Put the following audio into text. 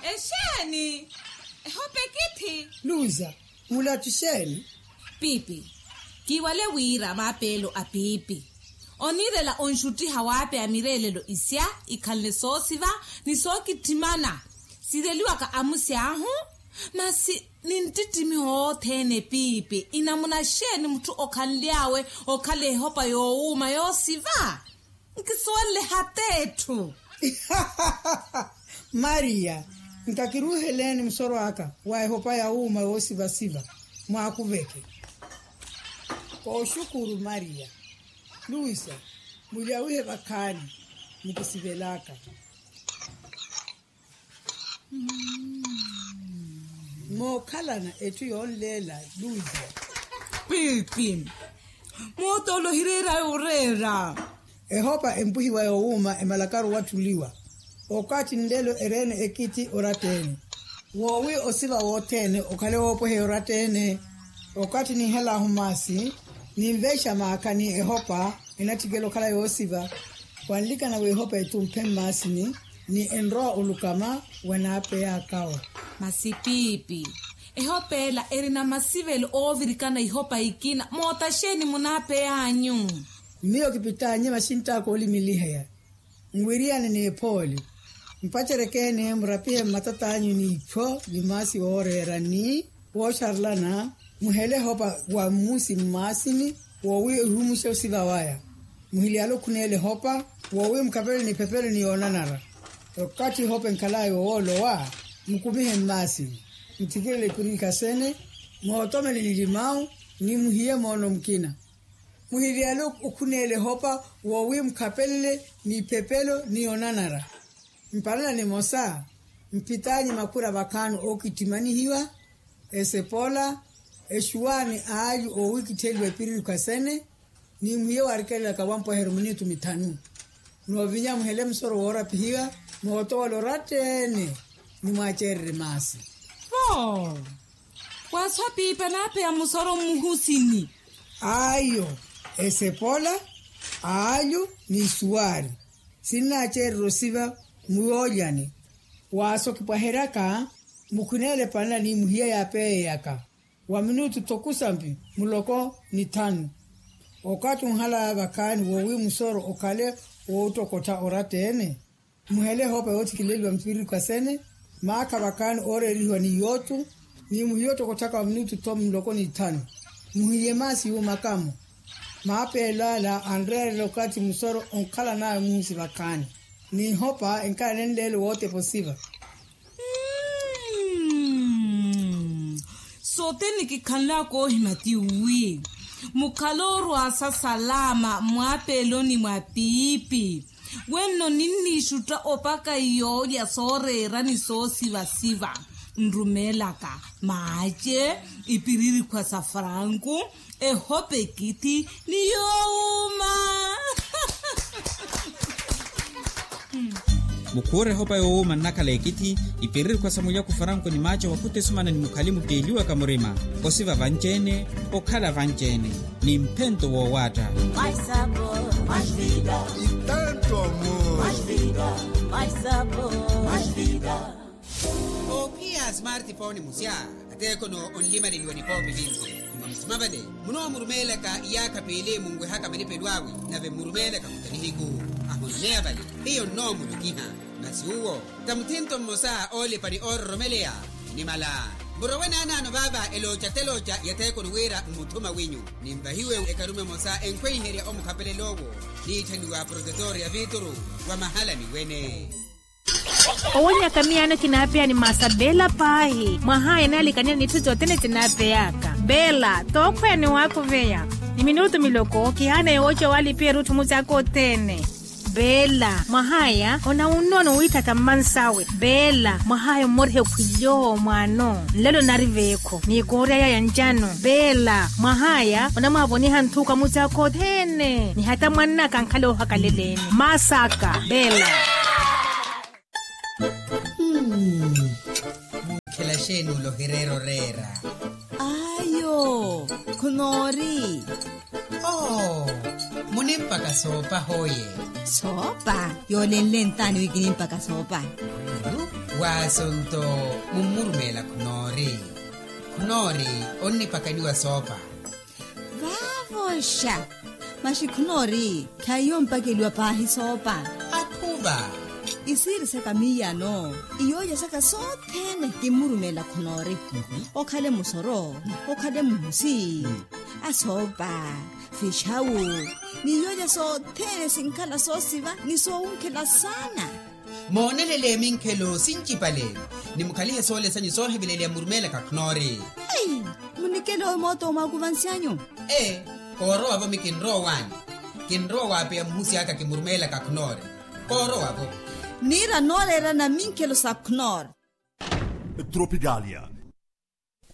Esheni. Hope kithi. Luza, mulatisheni. Pipi. Kiwale wira mapelo a pipi. Onirela onshuti hawape amirelelo isya ikalne sosiva ni soki timana. Sideliwa ka amusi ahu. Masi nintitimi hothene pipi. Inamuna sheni mtu okanliawe okale hopa youma yosiva. Nkiswale hatetu. Maria, nkakiruheleni msoro aka. Wae hopa youma yosiva siva. Mwakuveke. Kwa shukuru Maria. Luisa, muliawihe bakani. Nikisibelaka. Mokalana etu yonlela Luisa. Pipi. Motolo hirera urera. Ehopa empuhi wa youma emalakaru watuliwa. Okati ndelo erene ekiti oratene. Wowi osiva wotene okale wopohe oratene. Okati ni hela humasi. Ni mvesha maakani ehopa inatigelo kala yosiva. Wanlika na wehopa etumpemmasini. Ni enroa ulukama wenape ya kawa. Masipipi. Ehopela erina masivelo ovirikana ihopa ikina. Motasheni munape yanyu. Miyo kipita nyema shinta koli milihaya. Mwiriane ni epoli. Mpacherekene mrapie matata anyu ni ipo. Limasi orera ni. Wosharlana. Muhele hopa wa musi masini. Wawi uhumusha usiva waya. Muhili alo kunele hopa. Wawi mkapele ni pepele ni onanara. Wakati hopa nkalayo olo wa. Mkumihe masini. Mtikele kurika sene. Mwotome lilimau. Ni muhiye mono mkina. Muhili alo ukunele hopa. Wawi mkapele ni pepelo ni onanara. Mpalala ni mosa. Mpitanyi makura bakanu okitimani hiwa. Esepola. Eshuani aaju o wiki telwe piri kasene ni mhiyo arikela kawampo hermunitu mitanu no vinya mhele msoro wora pihiga moto waloratene ni mwachere masi Waswa pipa nape ya musoro muhusini ayo esepola aaju ni suari sina chere rosiva muojani waso kipaheraka mukunele pana ni mhiya ya peye yaka wa minutu tokusampi muloko ni tanu. Okati unhala bakani wowi musoro okale wotokota oratene. Muhele hopa yoti kileli wa mpiri kwa sene. Maaka bakani ore riwa ni yotu. Ni muhiyoto kotaka wa minutu tomu muloko ni tanu. Muhiyemasi yu makamu. Maape la Andrea lokati musoro onkala na musi bakani. Ni hopa enkala nendele wote posiva. Soteni kikanla ko himati wi. Mukaloru asa salama mwapelo ni mwapipi. Weno nini shuta opaka iyo ya sorera ni so siva. Nrumelaka maaje ipiriri kwa safranku. Ehope kiti ni youma. Mukure hopa youma nakala ekiti ipiriri kwa samuya kufaranko ni macho wakute sumana ni mukalimu teliwa kamurima osiva vanjene okala vanjene ni mpento wa wata mais sabor, mais vida e tanto amor, mais vida, mais sabor, mais vida. Opia smartphone musya ateko no onlima liwani popi vinzi mabale muno murumeleka iyaka pele mungwe haka manipelwawi nave murumeleka kutanihiku ahonea bale hiyo no mulukiha nasiuo tamtinto mosa ole pani romelea ni mala Burowena nano baba elocha yateko nuwera mutuma winyu nimbahiwe ekarume mosa enkwe heria omukapele logo ni tanduwa protetoria vituru wa mahala ni wene Owonya kamiana kinapea ni masabela pahi. Mwahaya nali kanya nituzo tene tinapeyaka. Bela, tokwe ni wako veya. Ni minutu miloko, kihana yocho wali pia rutu muzako tene. Bela, mwahaya, ona unono wita tamansawe. Bela, mwahaya morhe kujo mwano. Lelo nariveko, ni korea ya njano. Bela, mwahaya, ona mwaboni hantuka muzako tene. Ni hata mwana kankalo hakaleleni. Masaka, Bela. Kila shenu lo herero rera. Ayo, kunori. Oh, munimpa ka sopa hoye. Sopa, yo len tani wikinimpa ka sopa. wasonto mumurumela khunori onnipakaniwa sopa vavosha mashikhunori khayompakeliwa pahi sopa akhuva isiri sakamiyano iyoya saka sothene kimurumela khunori okhale musoro okhale muhusi asopa fishawu niyoya sothene sinkhala sosiva nisowunkhela sana moonelele minkhelo sinchipalelo nimukhalihe soole sanyu soohevilele murumela ka khunori ai munikelo moto omakuvansianyo koro wavo mikinro wani kinro wape ya mhusi aka kimurumela ka khunori koro wavo nira norera na minkelo sa khunor Tropicalia,